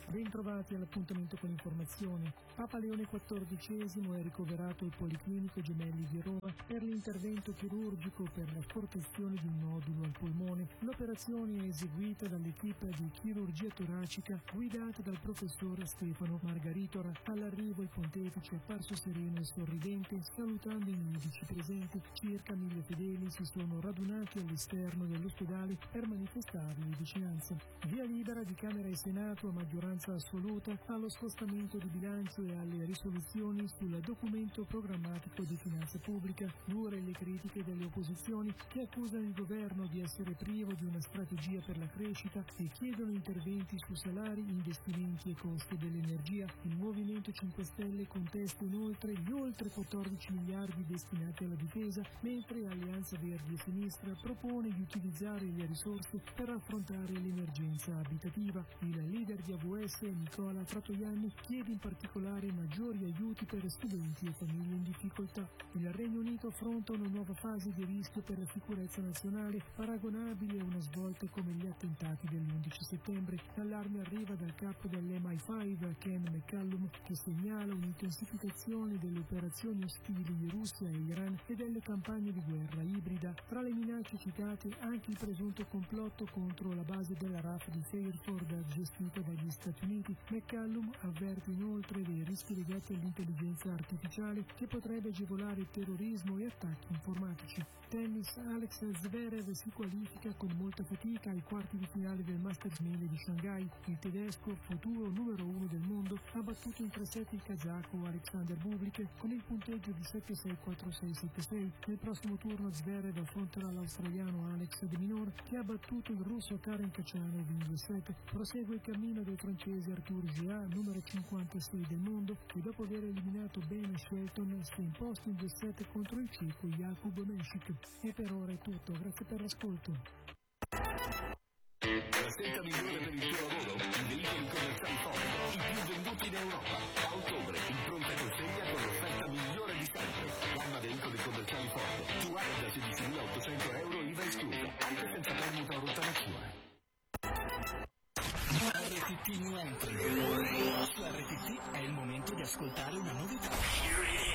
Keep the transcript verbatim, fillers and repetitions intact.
Bentrovati all'appuntamento con l'informazione. Papa Leone quattordicesimo è ricoverato al Policlinico Gemelli di Roma per l'intervento chirurgico per la formazione di un nodulo al polmone. L'operazione è eseguita dall'equipe di chirurgia toracica guidata dal professor Stefano Margaritora. All'arrivo il pontefice è apparso sereno e sorridente, salutando i medici presenti. Circa mille fedeli si sono radunati all'esterno dell'ospedale per manifestargli vicinanza. Via libera di Camera e Senato a maggioranza assoluta allo scostamento di bilancio e alle risoluzioni sul documento programmatico di finanza pubblica. Dure le critiche delle opposizioni che accusano il governo di essere privo di una strategia per la crescita e chiedono interventi su salari, investimenti e costi dell'energia. Il Movimento cinque Stelle contesta inoltre gli oltre quattordici miliardi destinati alla difesa, mentre Alleanza Verdi e Sinistra propone di utilizzare le risorse per affrontare l'emergenza abitativa. Il leader di A V S, Nicola Fratoianni, chiede in particolare maggiori aiuti per studenti e famiglie in difficoltà. Il Regno Unito affronta una nuova fase di rischio per la sicurezza nazionale, paragonabile a una svolta come gli attentati dell'undici settembre. L'allarme arriva dal capo dell'M I cinque, Ken McCallum, che segnala un'intensificazione delle operazioni ostili di Russia e Iran e delle campagne di guerra ibrida. Tra le minacce citate anche il presunto complotto contro la base della R A F di Fairford gestita dagli Stati Uniti. McCallum avverte inoltre dei rischi legati all'intelligenza artificiale che potrebbe agevolare terrorismo e attacchi informatici. Tennis, Alex Zverev si qualifica con molta fatica ai quarti di finale del Masters mille di Shanghai. Il tedesco, futuro numero uno del mondo, ha battuto in tre set il kazako Alexander Bublik con il punteggio di sette sei quattro sei sette sei. Nel prossimo turno Zverev affronterà l'australiano Alex de Minaur, che ha battuto il russo Karen Khachanov in due set. Prosegue il cammino del francese Arthur Gia, numero cinquantasei del mondo, e dopo aver eliminato Ben Shelton si è imposto in due set contro il ceco Jakub Menšik. E per ora è tutto, grazie per l'ascolto. La scelta migliore per il tuo lavoro? I veicoli commerciali Ford, i più venduti in Europa. A ottobre, in pronta consegna con l'offerta migliore di sempre. Gamma veicoli commerciali Ford. Tu hai da sedicimilaottocento euro I V A esclusa, anche senza permuta o rottamazione. R T T New Entry. Su R T T è il momento di ascoltare una novità.